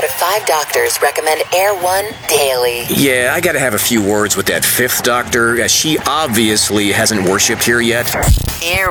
out of 5 doctors recommend Air One daily. Yeah, I gotta have a few words with that 5th doctor, as she obviously hasn't worshipped here yet. Air